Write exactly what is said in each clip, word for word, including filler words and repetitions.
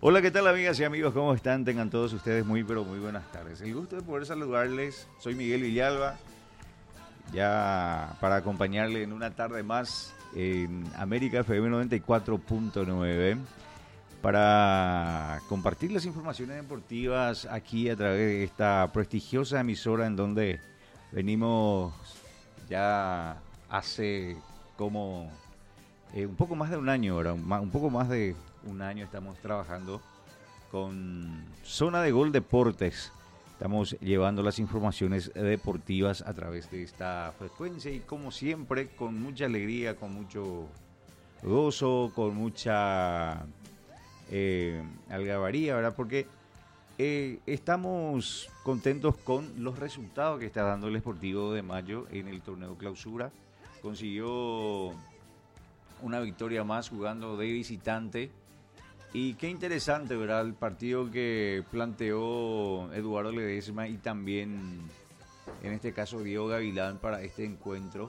Hola, ¿qué tal amigas y amigos? ¿Cómo están? Tengan todos ustedes muy, pero muy buenas tardes. El gusto de poder saludarles. Soy Miguel Villalba, ya para acompañarle en una tarde más en América F M noventa y cuatro punto nueve para compartir las informaciones deportivas aquí a través de esta prestigiosa emisora en donde venimos ya hace como eh, un poco más de un año, ahora, un, un poco más de un año estamos trabajando con Zona de Gol Deportes. Estamos llevando las informaciones deportivas a través de esta frecuencia y como siempre con mucha alegría, con mucho gozo, con mucha eh, algarabía, ¿verdad? Porque eh, estamos contentos con los resultados que está dando el Sportivo de Mayo en el torneo Clausura. Consiguió una victoria más jugando de visitante. Y qué interesante, ¿verdad? El partido que planteó Eduardo Ledesma y también, en este caso, Diego Gavilán para este encuentro.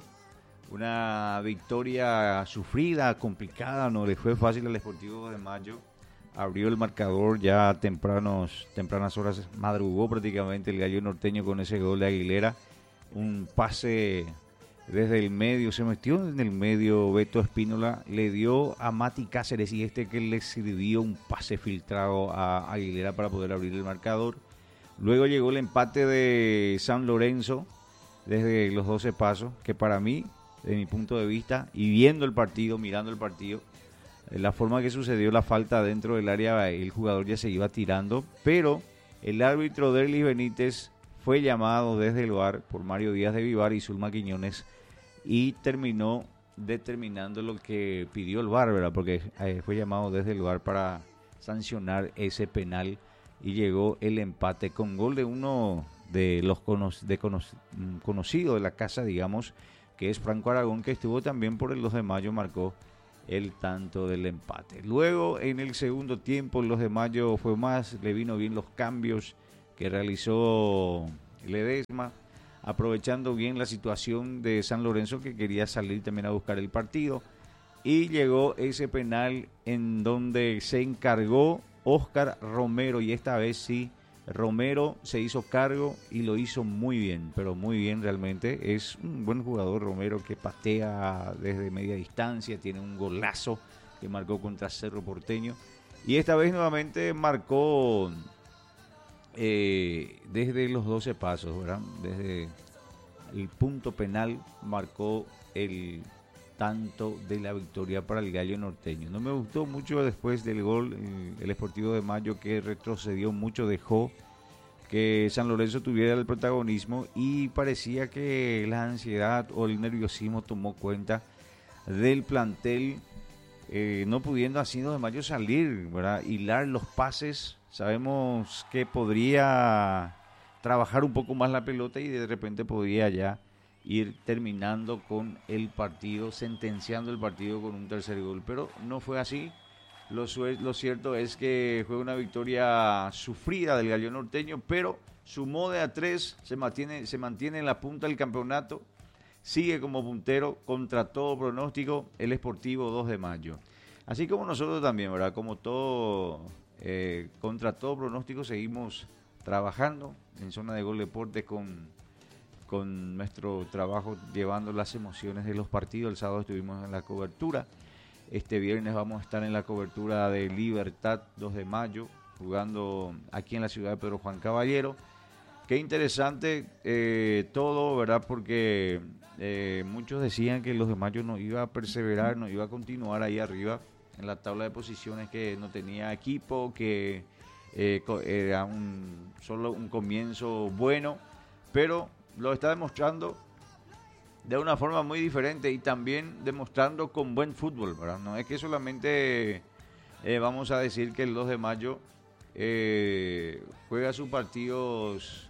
Una victoria sufrida, complicada, no le fue fácil al Sportivo de Mayo. Abrió el marcador ya a tempranos, tempranas horas, madrugó prácticamente el gallo norteño con ese gol de Aguilera. Un pase desde el medio, se metió en el medio Beto Espínola, le dio a Mati Cáceres y este que le sirvió un pase filtrado a Aguilera para poder abrir el marcador. Luego llegó el empate de San Lorenzo desde los doce pasos, que para mí, de mi punto de vista, y viendo el partido, mirando el partido, la forma que sucedió la falta dentro del área, el jugador ya se iba tirando, pero el árbitro Derlis Benítez fue llamado desde el V A R por Mario Díaz de Vivar y Zulma Quiñones y terminó determinando lo que pidió el V A R, ¿verdad? Porque eh, fue llamado desde el V A R para sancionar ese penal y llegó el empate con gol de uno de los cono- de cono- conocidos de la casa, digamos, que es Franco Aragón, que estuvo también por el dos de mayo, marcó el tanto del empate. Luego en el segundo tiempo, el dos de mayo fue más, le vino bien los cambios que realizó Ledesma, aprovechando bien la situación de San Lorenzo que quería salir también a buscar el partido, y llegó ese penal en donde se encargó Óscar Romero, y esta vez sí Romero se hizo cargo y lo hizo muy bien, pero muy bien realmente. Es un buen jugador Romero, que patea desde media distancia, tiene un golazo que marcó contra Cerro Porteño y esta vez nuevamente marcó Eh, desde los doce pasos, ¿verdad? Desde el punto penal marcó el tanto de la victoria para el gallo norteño. No me gustó mucho después del gol el, el Sportivo de Mayo, que retrocedió mucho, dejó que San Lorenzo tuviera el protagonismo y parecía que la ansiedad o el nerviosismo tomó cuenta del plantel, eh, no pudiendo así dos de mayo salir, ¿verdad? Hilar los pases. Sabemos que podría trabajar un poco más la pelota y de repente podría ya ir terminando con el partido, sentenciando el partido con un tercer gol, pero no fue así. Lo, lo cierto es que fue una victoria sufrida del gallo norteño, pero sumó de a tres, se mantiene, se mantiene en la punta del campeonato, sigue como puntero contra todo pronóstico el Sportivo dos de mayo. Así como nosotros también, ¿verdad? Como todo... Eh, contra todo pronóstico seguimos trabajando en Zona de Gol Deportes con, con nuestro trabajo, llevando las emociones de los partidos. El sábado estuvimos en la cobertura, este viernes vamos a estar en la cobertura de Libertad dos de mayo, jugando aquí en la ciudad de Pedro Juan Caballero. Qué interesante eh, todo, ¿verdad? Porque eh, muchos decían que los de mayo no iba a perseverar, no iba a continuar ahí arriba en la tabla de posiciones, que no tenía equipo, que eh, era un, solo un comienzo bueno, pero lo está demostrando de una forma muy diferente y también demostrando con buen fútbol, ¿verdad? No es que solamente eh, vamos a decir que el dos de mayo eh, juega sus partidos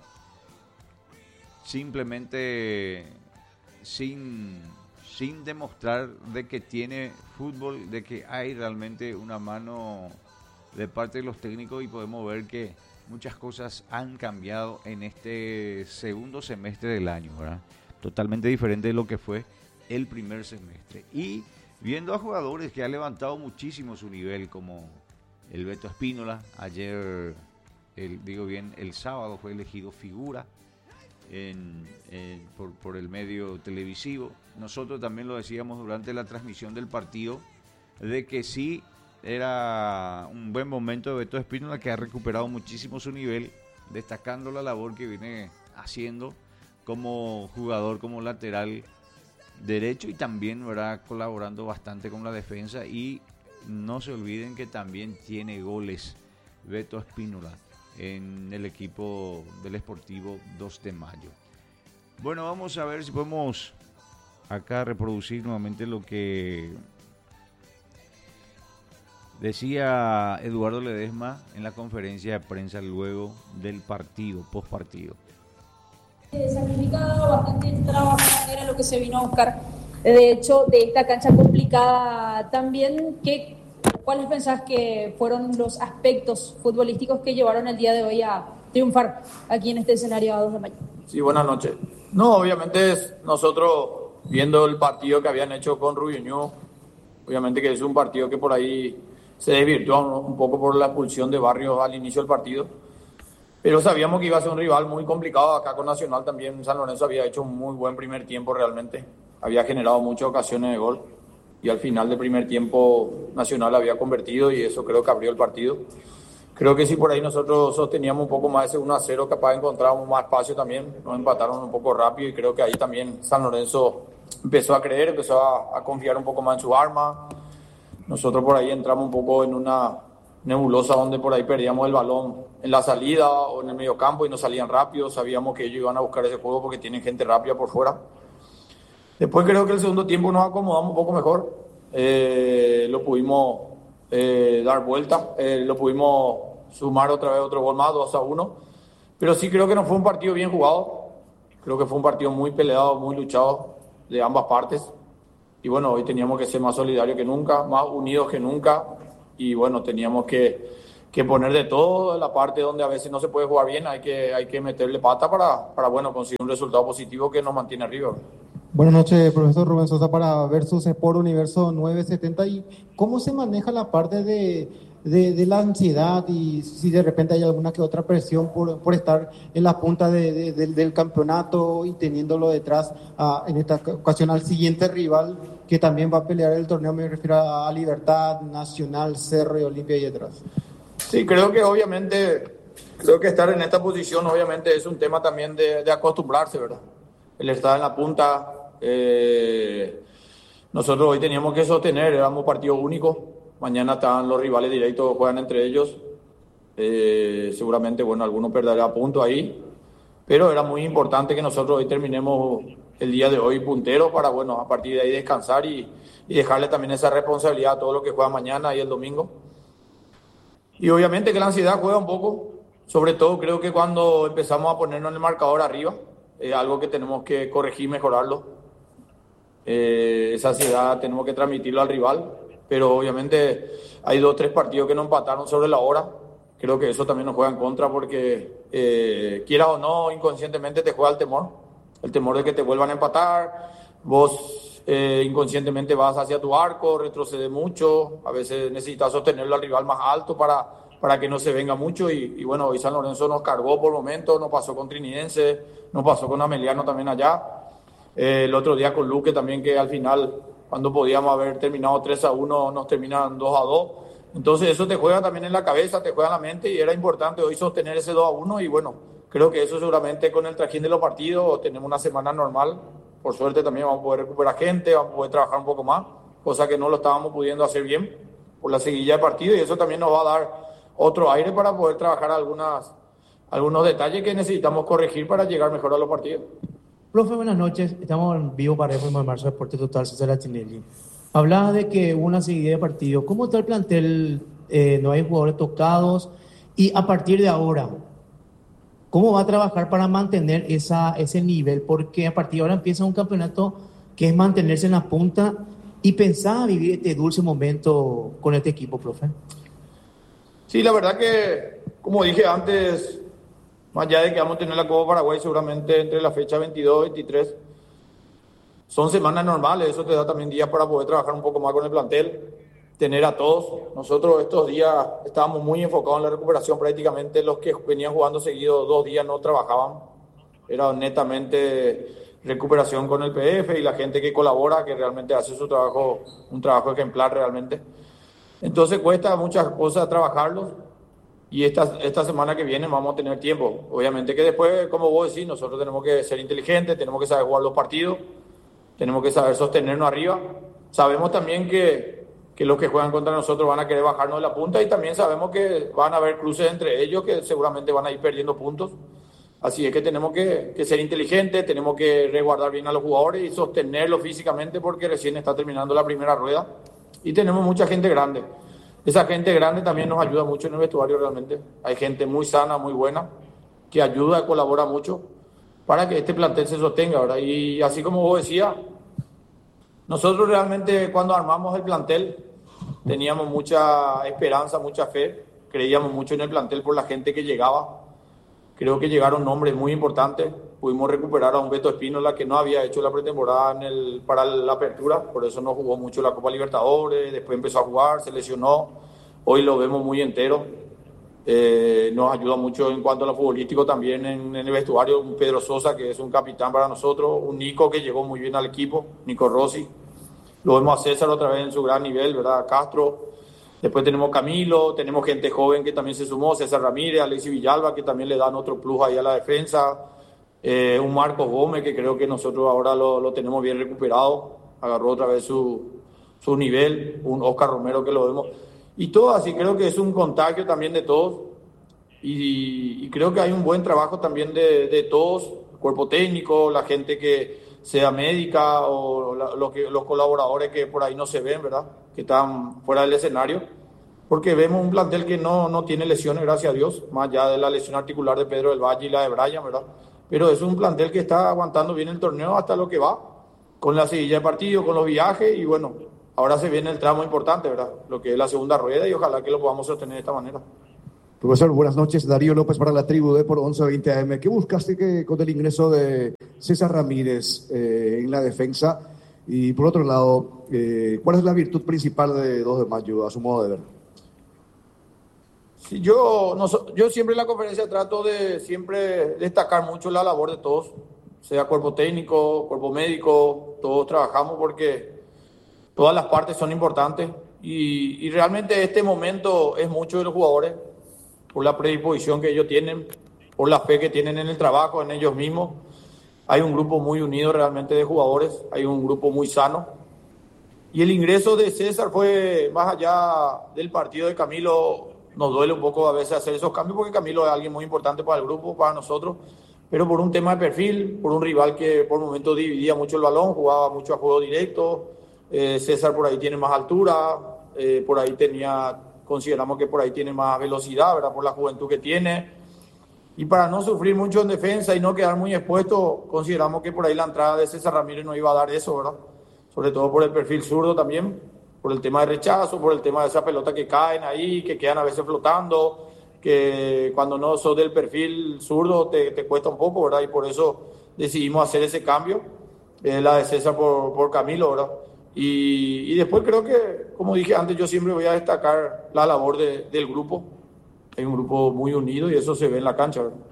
simplemente sin... sin demostrar de que tiene fútbol, de que hay realmente una mano de parte de los técnicos, y podemos ver que muchas cosas han cambiado en este segundo semestre del año, ¿verdad? Totalmente diferente de lo que fue el primer semestre. Y viendo a jugadores que han levantado muchísimo su nivel, como el Beto Espínola. Ayer, el, digo bien, el sábado fue elegido figura en, en, por, por el medio televisivo. Nosotros también lo decíamos durante la transmisión del partido, de que sí era un buen momento de Beto Espínola, que ha recuperado muchísimo su nivel, destacando la labor que viene haciendo como jugador, como lateral derecho, y también, ¿verdad?, colaborando bastante con la defensa. Y no se olviden que también tiene goles Beto Espínola en el equipo del Sportivo dos de mayo. Bueno, vamos a ver si podemos acá reproducir nuevamente lo que decía Eduardo Ledesma en la conferencia de prensa luego del partido, post partido. Sacrificado, bastante trabajo, era lo que se vino a buscar. De hecho, de esta cancha complicada también, ¿qué, ¿cuáles pensás que fueron los aspectos futbolísticos que llevaron el día de hoy a triunfar aquí en este escenario a dos de mayo? Sí, buenas noches. No, obviamente nosotros, viendo el partido que habían hecho con Rubiñú, obviamente que es un partido que por ahí se desvirtuó un poco por la expulsión de Barrios al inicio del partido. Pero sabíamos que iba a ser un rival muy complicado. Acá con Nacional también San Lorenzo había hecho un muy buen primer tiempo realmente. Había generado muchas ocasiones de gol. Y al final del primer tiempo Nacional había convertido y eso creo que abrió el partido. Creo que si por ahí nosotros sosteníamos un poco más ese uno a cero, capaz encontrábamos más espacio también. Nos empataron un poco rápido y creo que ahí también San Lorenzo empezó a creer, empezó a, a confiar un poco más en su arma. Nosotros por ahí entramos un poco en una nebulosa donde por ahí perdíamos el balón en la salida o en el medio campo y no salían rápido. Sabíamos que ellos iban a buscar ese juego porque tienen gente rápida por fuera. Después creo que el segundo tiempo nos acomodamos un poco mejor. Eh, lo pudimos eh, dar vuelta, eh, lo pudimos sumar otra vez otro gol más, dos a uno. Pero sí creo que no fue un partido bien jugado. Creo que fue un partido muy peleado, muy luchado de ambas partes. Y bueno, hoy teníamos que ser más solidarios que nunca, más unidos que nunca. Y bueno, teníamos que, que poner de todo. La parte donde a veces no se puede jugar bien, hay que, hay que meterle pata para, para bueno, conseguir un resultado positivo que nos mantiene arriba. Buenas noches, profesor Rubén Sosa, para Versus Sport Universo novecientos setenta. ¿Y cómo se maneja la parte de, de, de la ansiedad y si de repente hay alguna que otra presión por, por estar en la punta de, de, de, del campeonato y teniéndolo detrás, a, en esta ocasión, al siguiente rival que también va a pelear el torneo? Me refiero a Libertad, Nacional, Cerro y Olimpia y detrás. Sí, creo que obviamente, creo que estar en esta posición obviamente es un tema también de, de acostumbrarse, ¿verdad? El estar en la punta. Eh, nosotros hoy teníamos que sostener, éramos partido único. Mañana están los rivales directos, juegan entre ellos. Eh, seguramente, bueno, alguno perderá puntos ahí. Pero era muy importante que nosotros hoy terminemos el día de hoy punteros para, bueno, a partir de ahí descansar y, y dejarle también esa responsabilidad a todos los que juegan mañana y el domingo. Y obviamente que la ansiedad juega un poco. Sobre todo creo que cuando empezamos a ponernos en el marcador arriba, es algo que tenemos que corregir, mejorarlo. Eh, esa ansiedad tenemos que transmitirlo al rival, pero obviamente hay dos o tres partidos que nos empataron sobre la hora. Creo que eso también nos juega en contra porque eh, quieras o no, inconscientemente te juega el temor, el temor de que te vuelvan a empatar. Vos eh, inconscientemente vas hacia tu arco, retrocedes mucho, a veces necesitas sostenerlo al rival más alto para, para que no se venga mucho y, y bueno, hoy San Lorenzo nos cargó por momentos, nos pasó con Trinidense, nos pasó con Ameliano también allá. Eh, el otro día con Luque también, que al final, cuando podíamos haber terminado tres a uno, nos terminan dos a dos. Entonces eso te juega también en la cabeza, te juega en la mente y era importante hoy sostener ese dos a uno y bueno, creo que eso seguramente con el trajín de los partidos tenemos una semana normal. Por suerte también vamos a poder recuperar gente, vamos a poder trabajar un poco más, cosa que no lo estábamos pudiendo hacer bien por la seguilla de partido y eso también nos va a dar otro aire para poder trabajar algunas, algunos detalles que necesitamos corregir para llegar mejor a los partidos. Profe, buenas noches. Estamos en vivo para F M Marzo Deporte Total, César Latinelli. Hablaba de que hubo una seguida de partidos. ¿Cómo está el plantel? Eh, no hay jugadores tocados. Y a partir de ahora, ¿cómo va a trabajar para mantener esa, ese nivel? Porque a partir de ahora empieza un campeonato que es mantenerse en la punta y pensar vivir este dulce momento con este equipo, profe. Sí, la verdad que, como dije antes, más allá de que vamos a tener la Copa Paraguay seguramente entre la fecha veintidós y veintitrés, son semanas normales, eso te da también días para poder trabajar un poco más con el plantel. tener a todos. Nosotros estos días estábamos muy enfocados en la recuperación, prácticamente los que venían jugando seguido dos días no trabajaban, era netamente recuperación con el P F y la gente que colabora, que realmente hace su trabajo, un trabajo ejemplar realmente. Entonces cuesta muchas cosas trabajarlos y esta, esta semana que viene vamos a tener tiempo. Obviamente que después, como vos decís, nosotros tenemos que ser inteligentes, tenemos que saber jugar los partidos, tenemos que saber sostenernos arriba. Sabemos también que que los que juegan contra nosotros van a querer bajarnos de la punta y también sabemos que van a haber cruces entre ellos que seguramente van a ir perdiendo puntos. Así es que tenemos que, que ser inteligentes, tenemos que resguardar bien a los jugadores y sostenerlos físicamente porque recién está terminando la primera rueda y tenemos mucha gente grande. Esa gente grande también nos ayuda mucho en el vestuario realmente. Hay gente muy sana, muy buena, que ayuda y colabora mucho para que este plantel se sostenga, ¿verdad? Y así como vos decías, nosotros realmente cuando armamos el plantel teníamos mucha esperanza, mucha fe, creíamos mucho en el plantel por la gente que llegaba. Creo que llegaron nombres muy importantes, pudimos recuperar a un Beto Espínola que no había hecho la pretemporada en el, para la apertura, por eso no jugó mucho la Copa Libertadores, después empezó a jugar, se lesionó, hoy lo vemos muy entero, eh, nos ayuda mucho en cuanto a lo futbolístico también en, en el vestuario, un Pedro Sosa que es un capitán para nosotros, un Nico que llegó muy bien al equipo, Nico Rossi. Lo vemos a César otra vez en su gran nivel, ¿verdad? Castro. Después tenemos Camilo, tenemos gente joven que también se sumó, César Ramírez, Alexis Villalba, que también le dan otro plus ahí a la defensa. Eh, un Marcos Gómez, que creo que nosotros ahora lo, lo tenemos bien recuperado. Agarró otra vez su, su nivel. Un Oscar Romero que lo vemos. Y todo así, creo que es un contagio también de todos. Y, y creo que hay un buen trabajo también de, de todos, el cuerpo técnico, la gente que sea médica o la, lo que, los colaboradores que por ahí no se ven, ¿verdad? Que están fuera del escenario, porque vemos un plantel que no, no tiene lesiones, gracias a Dios, más allá de la lesión articular de Pedro del Valle y la de Brian, ¿verdad? Pero es un plantel que está aguantando bien el torneo hasta lo que va, con la seguilla de partido, con los viajes, y bueno, ahora se viene el tramo importante, ¿verdad? Lo que es la segunda rueda, y ojalá que lo podamos sostener de esta manera. Profesor, buenas noches. Darío López para la tribu de por once veinte A M. ¿Qué buscaste que, con el ingreso de César Ramírez eh, en la defensa? Y por otro lado, eh, ¿cuál es la virtud principal de dos de mayo, a su modo de ver? Sí, yo, no, yo siempre en la conferencia trato de siempre destacar mucho la labor de todos, sea cuerpo técnico, cuerpo médico, todos trabajamos porque todas las partes son importantes y, y realmente este momento es mucho de los jugadores, por la predisposición que ellos tienen, por la fe que tienen en el trabajo, en ellos mismos. Hay un grupo muy unido realmente de jugadores, hay un grupo muy sano. Y el ingreso de César fue más allá del partido de Camilo. Nos duele un poco a veces hacer esos cambios porque Camilo es alguien muy importante para el grupo, para nosotros, pero por un tema de perfil, por un rival que por momentos dividía mucho el balón, jugaba mucho a juego directo. Eh, César por ahí tiene más altura, eh, por ahí tenía... Consideramos que por ahí tiene más velocidad, ¿verdad? Por la juventud que tiene. Y para no sufrir mucho en defensa y no quedar muy expuesto, consideramos que por ahí la entrada de César Ramírez no iba a dar eso, ¿verdad? Sobre todo por el perfil zurdo también, por el tema de rechazo, por el tema de esa pelota que caen ahí, que quedan a veces flotando, que cuando no sos del perfil zurdo te, te cuesta un poco, ¿verdad? Y por eso decidimos hacer ese cambio, eh, la de César por, por Camilo, ¿verdad? Y, y después creo que, como dije antes, yo siempre voy a destacar la labor de, del grupo. Hay un grupo muy unido y eso se ve en la cancha, ¿verdad?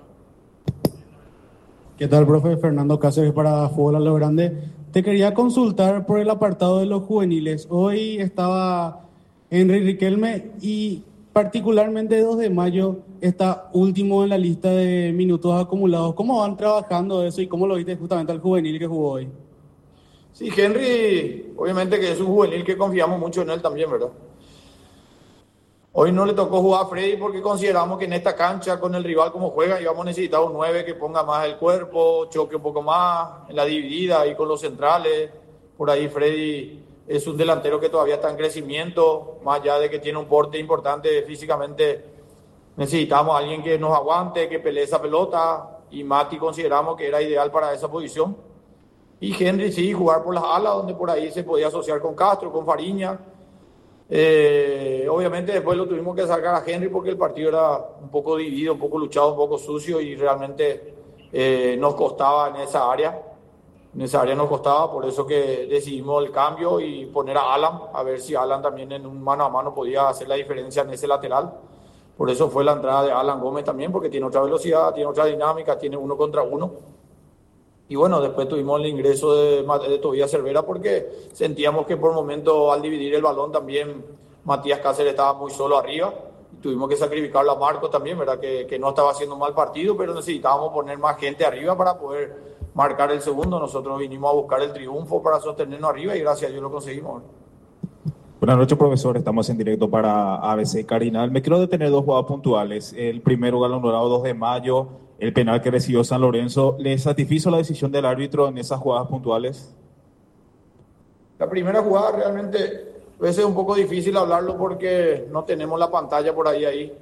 ¿Qué tal, profe? Fernando Cáceres para Fútbol a lo Grande. Te quería consultar por el apartado de los juveniles. Hoy estaba Henry Riquelme y particularmente dos de mayo está último en la lista de minutos acumulados. ¿Cómo van trabajando eso y cómo lo viste justamente al juvenil que jugó hoy? Sí, Henry, obviamente que es un juvenil que confiamos mucho en él también, ¿verdad? Hoy no le tocó jugar a Freddy porque consideramos que en esta cancha, con el rival como juega, íbamos a necesitar un nueve que ponga más el cuerpo, choque un poco más en la dividida y con los centrales. Por ahí Freddy es un delantero que todavía está en crecimiento, más allá de que tiene un porte importante físicamente. Necesitamos a alguien que nos aguante, que pelee esa pelota, y Mati consideramos que era ideal para esa posición. Y Henry sí, jugar por las alas, donde por ahí se podía asociar con Castro, con Fariña. Eh, obviamente después lo tuvimos que sacar a Henry porque el partido era un poco dividido, un poco luchado, un poco sucio y realmente eh, nos costaba en esa área. en esa área nos costaba, por eso que decidimos el cambio y poner a Alan, a ver si Alan también en un mano a mano podía hacer la diferencia en ese lateral. Por eso fue la entrada de Alan Gómez también, porque tiene otra velocidad, tiene otra dinámica, tiene uno contra uno. Y bueno, después tuvimos el ingreso de, de Tobías Cervera porque sentíamos que por momento al dividir el balón también Matías Cáceres estaba muy solo arriba. Tuvimos que sacrificarlo a Marco también, ¿verdad? Que, que no estaba haciendo un mal partido, pero necesitábamos poner más gente arriba para poder marcar el segundo. Nosotros vinimos a buscar el triunfo para sostenernos arriba y gracias a Dios lo conseguimos. Buenas noches, profesor. Estamos en directo para A B C Cardinal. Me quiero detener dos jugadas puntuales. El primero, Galón Dorado, dos de mayo, el penal que recibió San Lorenzo. ¿Le satisfizo la decisión del árbitro en esas jugadas puntuales? La primera jugada realmente a veces es un poco difícil hablarlo porque no tenemos la pantalla por ahí. ahí.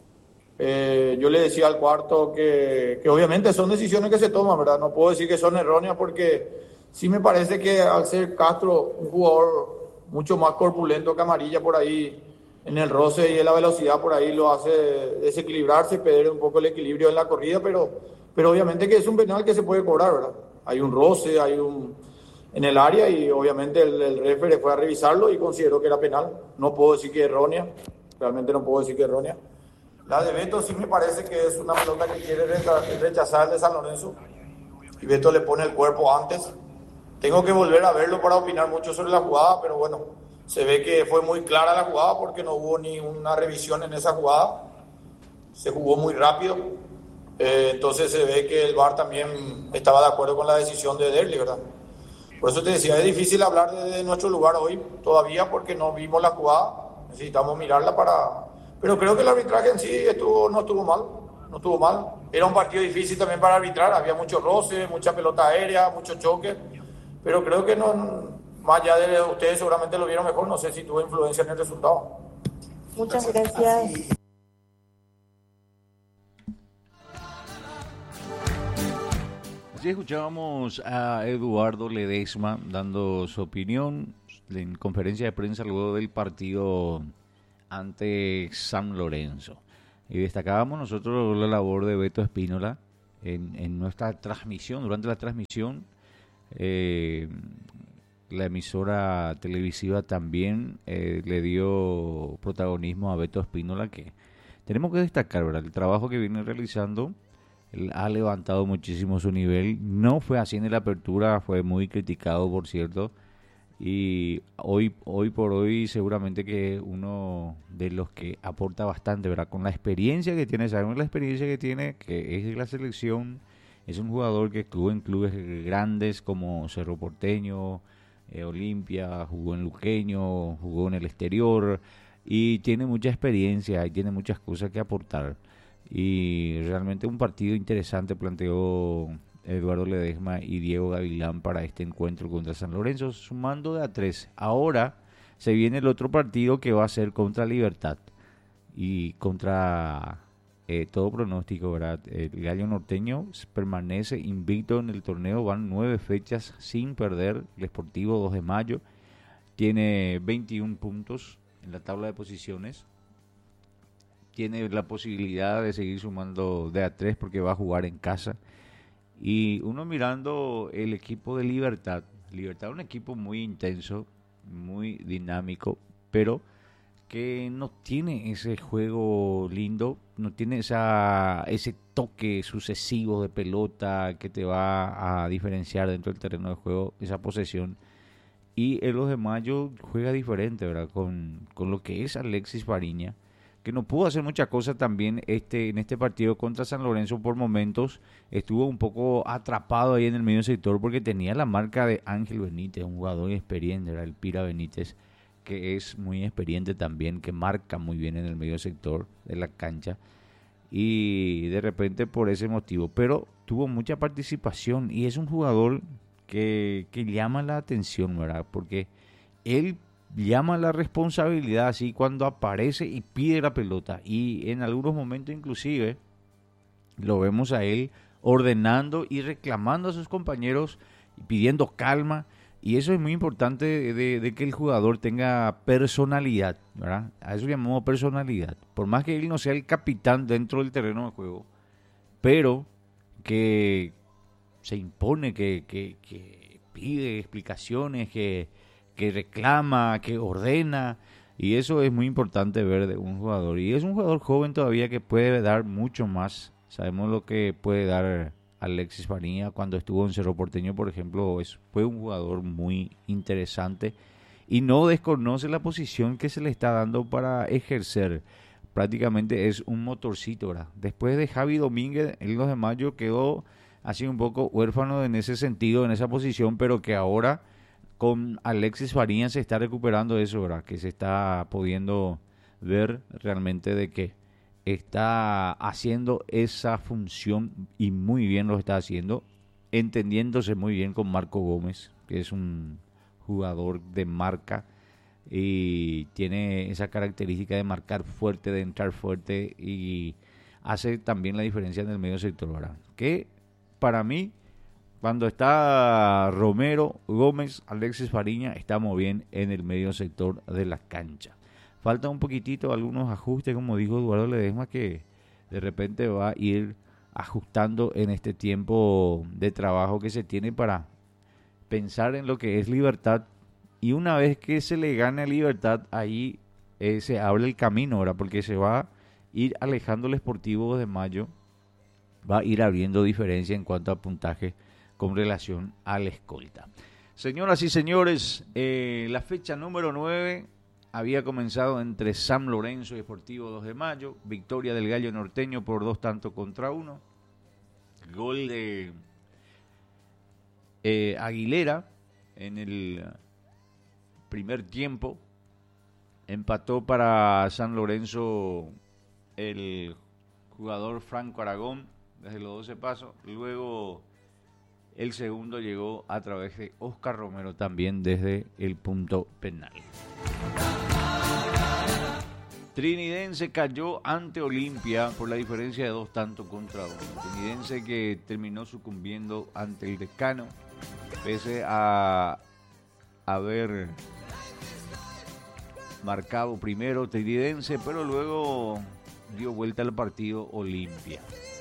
Eh, yo le decía al cuarto que, que obviamente son decisiones que se toman, ¿verdad? No puedo decir que son erróneas porque sí me parece que al ser Castro un jugador mucho más corpulento que Amarilla por ahí, en el roce y en la velocidad por ahí lo hace desequilibrarse, perder un poco el equilibrio en la corrida, pero, pero obviamente que es un penal que se puede cobrar, ¿verdad? Hay un roce, hay un en el área y obviamente el, el referee fue a revisarlo y consideró que era penal. No puedo decir que es errónea, realmente no puedo decir que es errónea. La de Beto sí me parece que es una pelota que quiere rechazar el de San Lorenzo y Beto le pone el cuerpo antes. Tengo que volver a verlo para opinar mucho sobre la jugada, pero bueno, se ve que fue muy clara la jugada porque no hubo ni una revisión en esa jugada. Se jugó muy rápido. Eh, entonces se ve que el V A R también estaba de acuerdo con la decisión de Derli, ¿verdad? Por eso te decía, es difícil hablar de, de nuestro lugar hoy todavía porque no vimos la jugada. Necesitamos mirarla para... Pero creo que el arbitraje en sí estuvo, no estuvo mal. No estuvo mal. Era un partido difícil también para arbitrar. Había mucho roce, mucha pelota aérea, mucho choque. Pero creo que no, más allá de ustedes seguramente lo vieron mejor, no sé si tuvo influencia en el resultado. Muchas gracias. Así escuchábamos a Eduardo Ledesma dando su opinión en conferencia de prensa luego del partido ante San Lorenzo. Y destacábamos nosotros la labor de Beto Espínola en, en nuestra transmisión, durante la transmisión. Eh, la emisora televisiva también eh, le dio protagonismo a Beto Espínola, que tenemos que destacar, ¿verdad? El trabajo que viene realizando, él ha levantado muchísimo su nivel. No fue así en la apertura, fue muy criticado, por cierto, y hoy hoy por hoy seguramente que uno de los que aporta bastante, ¿verdad? Con la experiencia que tiene, sabemos la experiencia que tiene, que es de la selección. Es un jugador que estuvo en clubes grandes como Cerro Porteño, eh, Olimpia, jugó en Luqueño, jugó en el exterior y tiene mucha experiencia y tiene muchas cosas que aportar. Y realmente un partido interesante planteó Eduardo Ledesma y Diego Gavilán para este encuentro contra San Lorenzo, sumando de a tres. Ahora se viene el otro partido que va a ser contra Libertad y contra... Eh, todo pronóstico, ¿verdad? El Gallo Norteño permanece invicto en el torneo, van nueve fechas sin perder. El Sportivo dos de mayo tiene veintiún puntos en la tabla de posiciones, tiene la posibilidad de seguir sumando de a tres porque va a jugar en casa. Y uno mirando el equipo de Libertad, Libertad es un equipo muy intenso, muy dinámico, pero que no tiene ese juego lindo, no tiene esa ese toque sucesivo de pelota que te va a diferenciar dentro del terreno de juego, esa posesión. Y el dos de mayo juega diferente, ¿verdad? Con, con lo que es Alexis Fariña, que no pudo hacer mucha cosa también este en este partido contra San Lorenzo. Por momentos estuvo un poco atrapado ahí en el medio sector porque tenía la marca de Ángel Benítez, un jugador experiente, ¿verdad? El Pira Benítez, que es muy experiente también, que marca muy bien en el medio sector de la cancha, y de repente por ese motivo, pero tuvo mucha participación y es un jugador que, que llama la atención, ¿verdad? Porque él llama la responsabilidad así cuando aparece y pide la pelota, y en algunos momentos inclusive lo vemos a él ordenando y reclamando a sus compañeros, pidiendo calma. Y eso es muy importante de, de, de que el jugador tenga personalidad, ¿verdad? A eso llamamos personalidad. Por más que él no sea el capitán dentro del terreno de juego, pero que se impone, que, que, que pide explicaciones, que, que reclama, que ordena. Y eso es muy importante ver de un jugador. Y es un jugador joven todavía que puede dar mucho más. Sabemos lo que puede dar Alexis Fariña cuando estuvo en Cerro Porteño, por ejemplo. Es, fue un jugador muy interesante. Y no desconoce la posición que se le está dando para ejercer. Prácticamente es un motorcito, ¿verdad? Después de Javi Domínguez, el dos de mayo quedó así un poco huérfano en ese sentido, en esa posición, pero que ahora con Alexis Fariña se está recuperando eso, ¿verdad? Que se está pudiendo ver realmente de que está haciendo esa función y muy bien lo está haciendo, entendiéndose muy bien con Marco Gómez, que es un jugador de marca y tiene esa característica de marcar fuerte, de entrar fuerte y hace también la diferencia en el medio sector, ¿verdad? Que para mí, cuando está Romero, Gómez, Alexis Fariña, estamos bien en el medio sector de la cancha. Falta un poquitito, algunos ajustes, como dijo Eduardo Ledesma, que de repente va a ir ajustando en este tiempo de trabajo que se tiene para pensar en lo que es Libertad. Y una vez que se le gane a Libertad, ahí eh, se abre el camino, ¿verdad? Porque se va a ir alejando el Sportivo de Mayo, va a ir abriendo diferencia en cuanto a puntaje con relación al escolta. Señoras y señores, eh, la fecha número nueve había comenzado entre San Lorenzo y Sportivo dos de mayo, victoria del Gallo Norteño por dos tantos contra uno, gol de eh, Aguilera en el primer tiempo, empató para San Lorenzo el jugador Franco Aragón desde los doce pasos, luego el segundo llegó a través de Oscar Romero también desde el punto penal. Trinidense cayó ante Olimpia por la diferencia de dos tantos contra uno. Trinidense que terminó sucumbiendo ante el Decano, pese a haber marcado primero Trinidense, pero luego dio vuelta al partido Olimpia.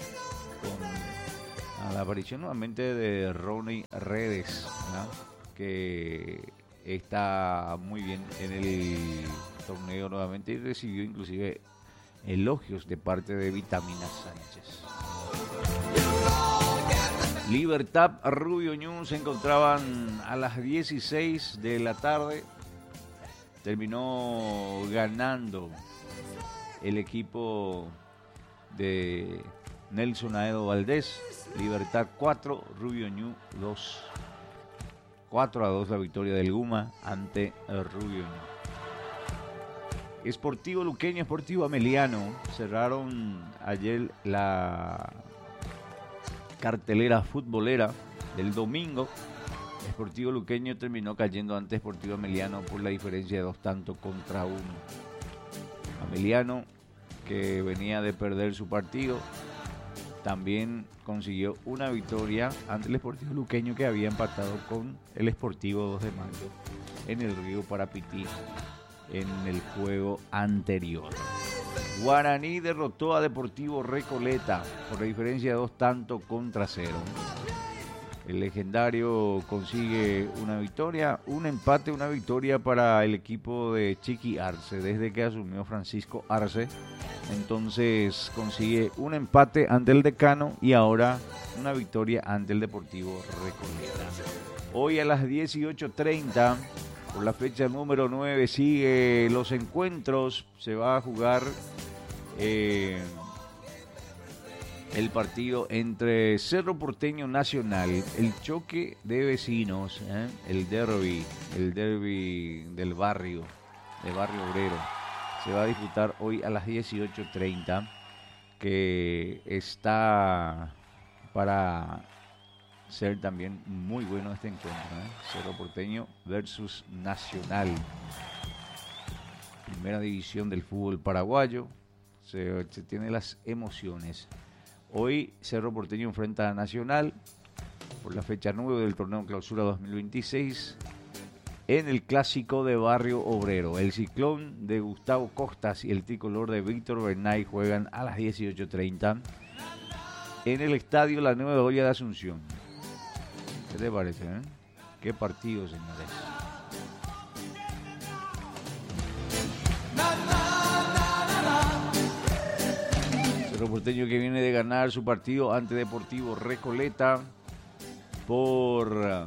Con a la aparición nuevamente de Ronnie Redes, ¿no? Que está muy bien en el torneo nuevamente y recibió inclusive elogios de parte de Vitamina Sánchez. Libertad, Rubio Ñu se encontraban a las dieciséis de la tarde. Terminó ganando el equipo de Nelson Aedo Valdés. Libertad cuatro, Rubio Ñu dos. cuatro a dos la victoria del Guma ante Rubio Ñu. Sportivo Luqueño, Sportivo Ameliano cerraron ayer la cartelera futbolera del domingo. Sportivo Luqueño terminó cayendo ante Sportivo Ameliano por la diferencia de dos tantos contra uno. Ameliano, que venía de perder su partido, también consiguió una victoria ante el Sportivo Luqueño, que había empatado con el Sportivo dos de mayo en el Río Parapití en el juego anterior. Guaraní derrotó a Deportivo Recoleta por la diferencia de dos tantos contra cero. El legendario consigue una victoria, un empate, una victoria para el equipo de Chiqui Arce desde que asumió Francisco Arce. Entonces consigue un empate ante el Decano y ahora una victoria ante el Deportivo Recoleta. Hoy a las dieciocho treinta, por la fecha número nueve, sigue los encuentros. Se va a jugar eh, el partido entre Cerro Porteño Nacional, el choque de vecinos, ¿eh? el derbi, el derbi del barrio, del barrio obrero. Se va a disputar hoy a las dieciocho treinta, que está para ser también muy bueno este encuentro, ¿eh? Cerro Porteño versus Nacional. Primera división del fútbol paraguayo. Se, se tiene las emociones. Hoy Cerro Porteño enfrenta a Nacional por la fecha nueve del torneo Clausura dos mil veintiséis en el clásico de Barrio Obrero. El Ciclón de Gustavo Costas y el Tricolor de Víctor Bernay juegan a las dieciocho treinta en el estadio La Nueva Olla de Asunción. ¿Qué te parece, eh? Qué partido, señores. Cerro Porteño que viene de ganar su partido ante Deportivo Recoleta por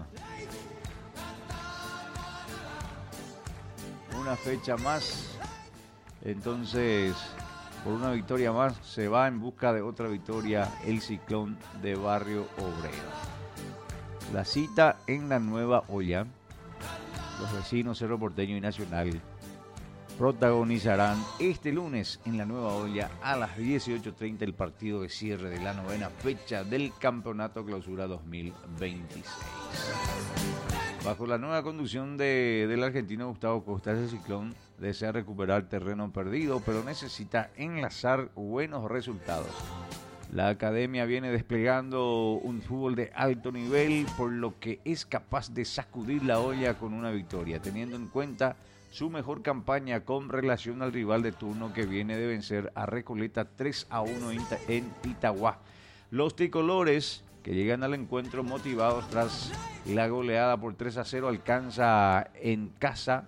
una fecha más. Entonces, por una victoria más, se va en busca de otra victoria el Ciclón de Barrio Obrero. La cita en la Nueva Olla. Los vecinos Cerro Porteño y Nacional protagonizarán este lunes en la Nueva Olla a las dieciocho treinta el partido de cierre de la novena fecha del Campeonato Clausura dos mil veintiséis. Bajo la nueva conducción de, del argentino Gustavo Costa, el Ciclón desea recuperar terreno perdido, pero necesita enlazar buenos resultados. La academia viene desplegando un fútbol de alto nivel, por lo que es capaz de sacudir la olla con una victoria, teniendo en cuenta su mejor campaña con relación al rival de turno que viene de vencer a Recoleta tres a uno en Itagua. Los tricolores, que llegan al encuentro motivados tras la goleada por tres a cero alcanza en casa,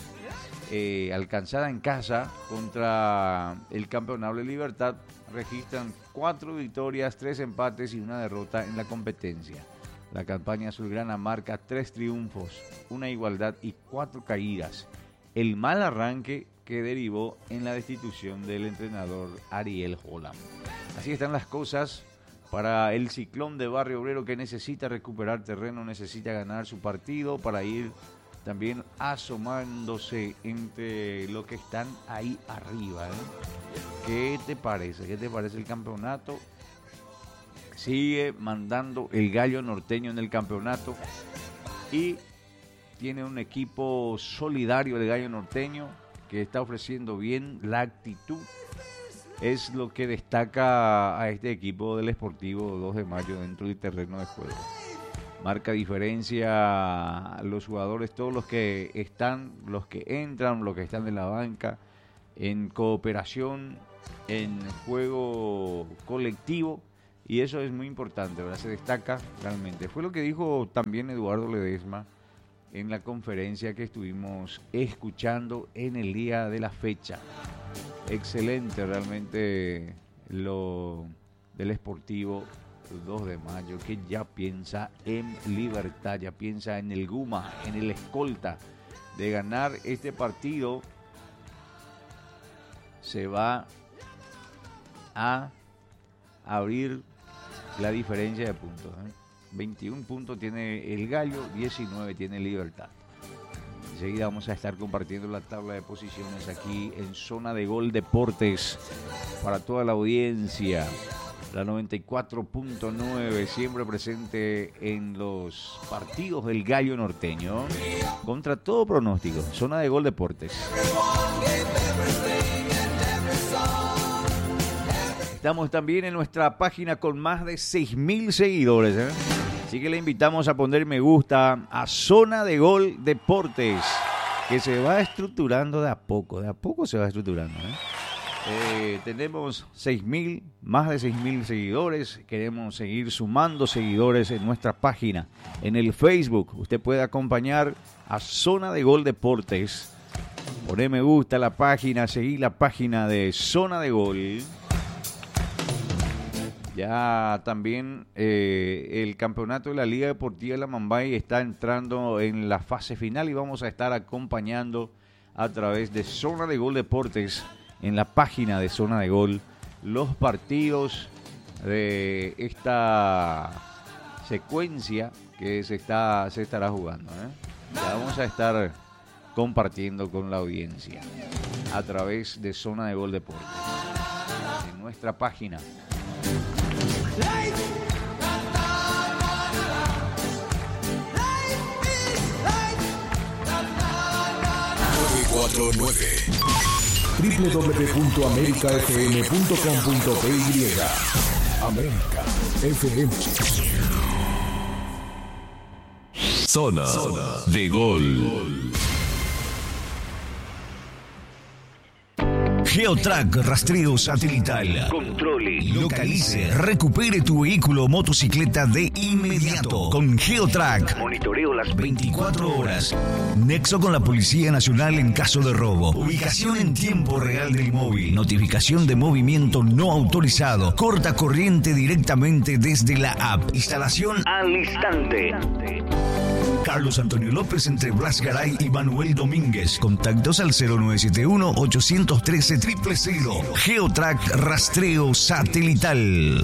eh, alcanzada en casa contra el campeonable Libertad, registran cuatro victorias, tres empates y una derrota en la competencia. La campaña azulgrana marca tres triunfos, una igualdad y cuatro caídas. El mal arranque que derivó en la destitución del entrenador Ariel Holland. Así están las cosas para el Ciclón de Barrio Obrero, que necesita recuperar terreno, necesita ganar su partido para ir también asomándose entre lo que están ahí arriba, ¿eh? ¿Qué te parece? ¿Qué te parece el campeonato? Sigue mandando el Gallo Norteño en el campeonato y tiene un equipo solidario el Gallo Norteño que está ofreciendo bien. La actitud es lo que destaca a este equipo del Sportivo dos de mayo dentro del terreno de juego. Marca diferencia a los jugadores, todos los que están, los que entran, los que están en la banca, en cooperación, en juego colectivo, y eso es muy importante, ¿verdad? Se destaca realmente. Fue lo que dijo también Eduardo Ledesma en la conferencia que estuvimos escuchando en el día de la fecha. Excelente realmente lo del Sportivo dos de mayo, que ya piensa en Libertad, ya piensa en el Guma, en el escolta. De ganar este partido se va a abrir la diferencia de puntos, ¿eh? veintiún puntos tiene el Gallo, diecinueve tiene Libertad. Enseguida vamos a estar compartiendo la tabla de posiciones aquí en Zona de Gol Deportes para toda la audiencia. La noventa y cuatro punto nueve, siempre presente en los partidos del Gallo Norteño, contra todo pronóstico. Zona de Gol Deportes. Estamos también en nuestra página con más de seis mil seguidores, ¿eh? Así que le invitamos a poner me gusta a Zona de Gol Deportes, que se va estructurando de a poco, de a poco se va estructurando, ¿eh? Eh, tenemos seis mil, más de seis mil seguidores. Queremos seguir sumando seguidores en nuestra página. En el Facebook usted puede acompañar a Zona de Gol Deportes. Poner me gusta a la página, seguir la página de Zona de Gol. Ya también eh, el campeonato de la Liga Deportiva de La Mambay está entrando en la fase final y vamos a estar acompañando a través de Zona de Gol Deportes en la página de Zona de Gol los partidos de esta secuencia que se está se estará jugando, ¿eh? Ya vamos a estar compartiendo con la audiencia a través de Zona de Gol Deportes en nuestra página. nueve cuatro nueve doble u doble u doble u punto america f m punto com punto p y América F M. Zona de Gol. Geotrack Rastreo Satelital. Controle, localice, recupere tu vehículo o motocicleta de inmediato. Con Geotrack, monitoreo las veinticuatro horas. Nexo con la Policía Nacional en caso de robo. Ubicación en tiempo real del móvil. Notificación de movimiento no autorizado. Corta corriente directamente desde la app. Instalación al instante. Carlos Antonio López entre Blas Garay y Manuel Domínguez. Contactos al cero nueve siete uno, ocho uno tres, cero cero cero. Geotrack Rastreo Satelital.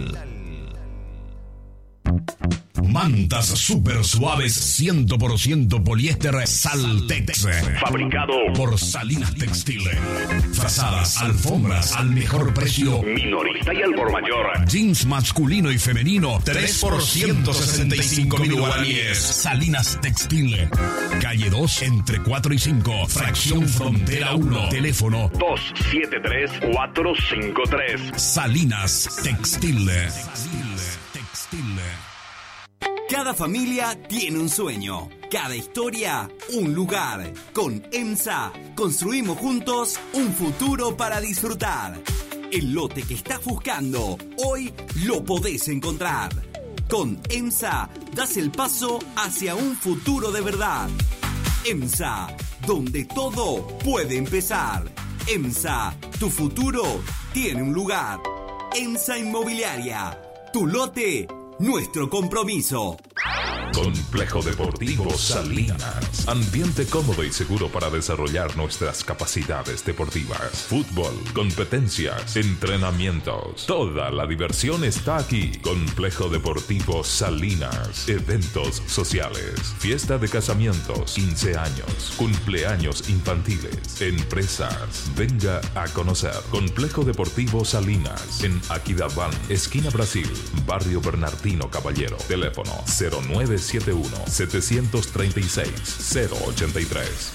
Mantas super suaves cien por ciento poliéster Saltex. Fabricado por Salinas Textiles. Frazadas, alfombras al mejor precio. Minorista y al por mayor. Jeans masculino y femenino tres por ciento sesenta y cinco mil guaraníes. Salinas Textiles. Calle dos entre cuatro y cinco. Fracción Frontera uno. Teléfono dos siete tres, cuatro cinco tres. Salinas Textiles. Textiles. Cada familia tiene un sueño, cada historia un lugar. Con EMSA construimos juntos un futuro para disfrutar. El lote que estás buscando, hoy lo podés encontrar. Con EMSA das el paso hacia un futuro de verdad. EMSA, donde todo puede empezar. EMSA, tu futuro tiene un lugar. EMSA Inmobiliaria, tu lote, nuestro compromiso. Complejo Deportivo Salinas. Ambiente cómodo y seguro para desarrollar nuestras capacidades deportivas. Fútbol, competencias, entrenamientos. Toda la diversión está aquí. Complejo Deportivo Salinas. Eventos sociales. Fiesta de casamientos, quince años, cumpleaños infantiles, empresas. Venga a conocer. Complejo Deportivo Salinas. En Aquidabán, esquina Brasil, barrio Bernardino Caballero. Teléfono cero nueve siete uno, siete tres seis, cero ocho tres.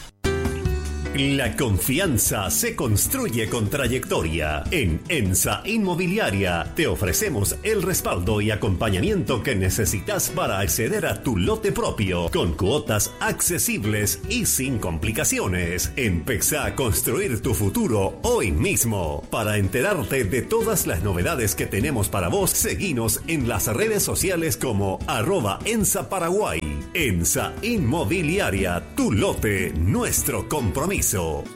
La confianza se construye con trayectoria. En EMSA Inmobiliaria te ofrecemos el respaldo y acompañamiento que necesitas para acceder a tu lote propio, con cuotas accesibles y sin complicaciones. Empezá a construir tu futuro hoy mismo. Para enterarte de todas las novedades que tenemos para vos, seguinos en las redes sociales como arroba EMSA Paraguay. EMSA Inmobiliaria, tu lote, nuestro compromiso.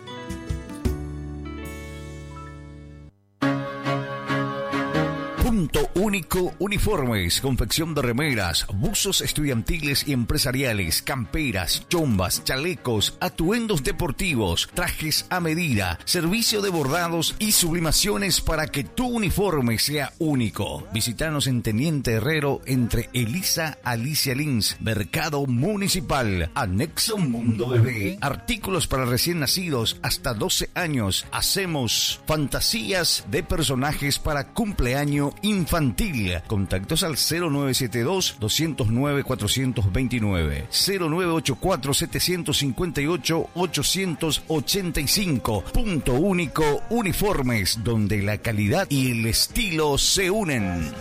Punto Único Uniformes, confección de remeras, buzos estudiantiles y empresariales, camperas, chombas, chalecos, atuendos deportivos, trajes a medida, servicio de bordados y sublimaciones para que tu uniforme sea único. Visítanos en Teniente Herrero entre Elisa Alicia Lins, Mercado Municipal, anexo Mundo Bebé. Artículos para recién nacidos hasta doce años. Hacemos fantasías de personajes para cumpleaños infantil. Contactos al cero nueve siete dos, dos cero nueve, cuatro dos nueve, cero nueve ocho cuatro, siete cinco ocho, ocho ocho cinco. Punto Único Uniformes, donde la calidad y el estilo se unen.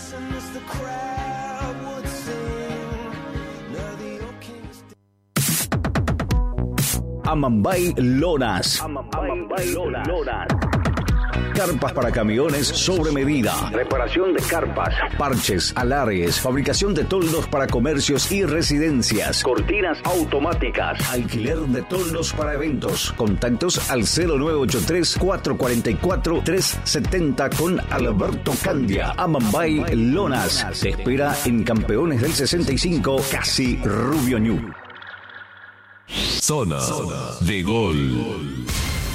Amambay Lonas. Amambay Lonas. Carpas para camiones sobre medida. Reparación de carpas, parches, alares, fabricación de toldos para comercios y residencias. Cortinas automáticas. Alquiler de toldos para eventos. Contactos al cero nueve ocho tres, cuatro cuatro cuatro, tres siete cero con Alberto Candia. Amambay Lonas. Te espera en Campeones del sesenta y cinco, casi Rubio Ñu. Zona de Gol.